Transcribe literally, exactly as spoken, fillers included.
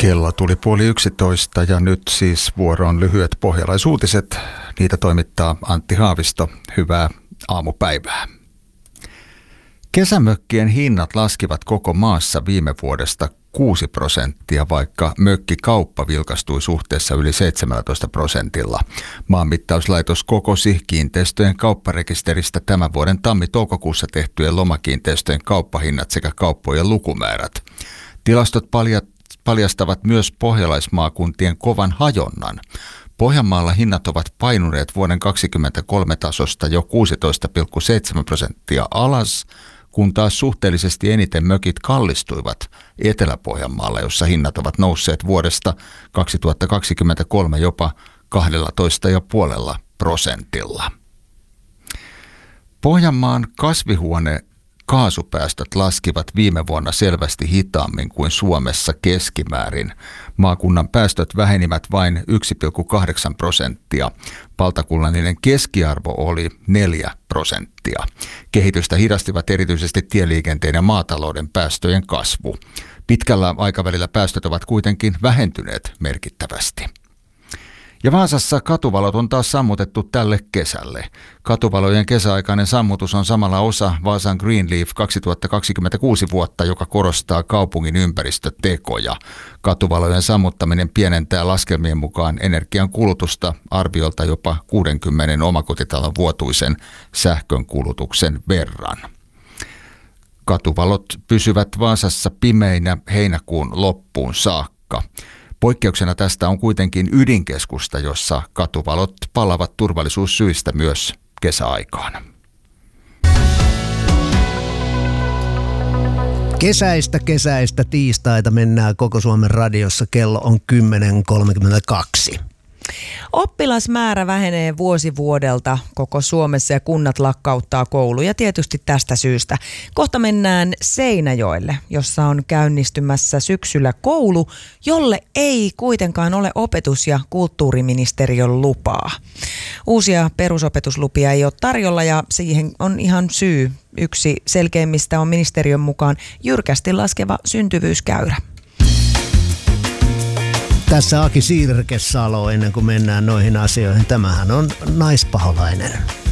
Kello tuli puoli yksitoista ja nyt siis vuoroon lyhyet pohjalaisuutiset. Niitä toimittaa Antti Haavisto. Hyvää aamupäivää. Kesämökkien hinnat laskivat koko maassa viime vuodesta kuusi prosenttia, vaikka mökkikauppa vilkastui suhteessa yli seitsemäntoista prosentilla. Maanmittauslaitos kokosi kiinteistöjen kaupparekisteristä tämän vuoden tammi-toukokuussa tehtyjen lomakiinteistöjen kauppahinnat sekä kauppojen lukumäärät. Tilastot paljastavat myös pohjalaismaakuntien kovan hajonnan. Pohjanmaalla hinnat ovat painuneet vuoden kaksikymmentäkolme tasosta jo kuusitoista pilkku seitsemän prosenttia alas, kun taas suhteellisesti eniten mökit kallistuivat Etelä-Pohjanmaalla, jossa hinnat ovat nousseet vuodesta kaksituhattakaksikymmentäkolme jopa kaksitoista pilkku viisi prosentilla. Pohjanmaan kasvihuone kaasupäästöt laskivat viime vuonna selvästi hitaammin kuin Suomessa keskimäärin. Maakunnan päästöt vähenivät vain yksi pilkku kahdeksan prosenttia. Valtakunnallinen keskiarvo oli neljä prosenttia. Kehitystä hidastivat erityisesti tieliikenteen ja maatalouden päästöjen kasvu. Pitkällä aikavälillä päästöt ovat kuitenkin vähentyneet merkittävästi. Ja Vaasassa katuvalot on taas sammutettu tälle kesälle. Katuvalojen kesäaikainen sammutus on samalla osa Vaasan Greenleaf kaksituhattakaksikymmentäkuusi vuotta, joka korostaa kaupungin ympäristötekoja. Katuvalojen sammuttaminen pienentää laskelmien mukaan energian kulutusta arviolta jopa kuudenkymmenen omakotitalon vuotuisen sähkön kulutuksen verran. Katuvalot pysyvät Vaasassa pimeinä heinäkuun loppuun saakka. Poikkeuksena tästä on kuitenkin ydinkeskusta, jossa katuvalot palavat turvallisuussyistä myös kesäaikaan. Kesäistä kesäistä tiistaita mennään koko Suomen radiossa. Kello on kymmenen kolmekymmentäkaksi. Oppilasmäärä vähenee vuosi vuodelta koko Suomessa ja kunnat lakkauttaa kouluja tietysti tästä syystä. Kohta mennään Seinäjoelle, jossa on käynnistymässä syksyllä koulu, jolle ei kuitenkaan ole opetus- ja kulttuuriministeriön lupaa. Uusia perusopetuslupia ei ole tarjolla ja siihen on ihan syy. Yksi selkeimmistä on ministeriön mukaan jyrkästi laskeva syntyvyyskäyrä. Tässä Aki Siirkesalo ennen kuin mennään noihin asioihin. Tämähän on naispaholainen.